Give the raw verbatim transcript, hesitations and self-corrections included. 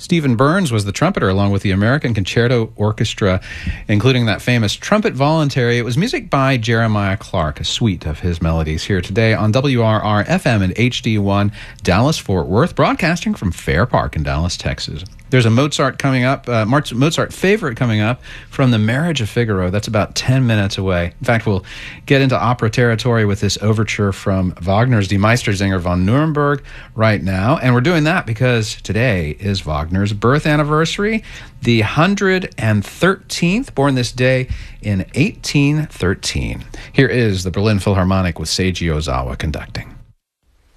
Stephen Burns was the trumpeter along with the American Concerto Orchestra, including that famous Trumpet Voluntary. It was music by Jeremiah Clark, a suite of his melodies here today on W R R F M and H D one, Dallas-Fort Worth, broadcasting from Fair Park in Dallas, Texas. There's a Mozart coming up, uh, Mozart favorite coming up from The Marriage of Figaro. That's about ten minutes away. In fact, we'll get into opera territory with this overture from Wagner's Die Meistersinger von Nuremberg right now. And we're doing that because today is Wagner's birth anniversary, the one hundred thirteenth, born this day in eighteen thirteen. Here is the Berlin Philharmonic with Seiji Ozawa conducting.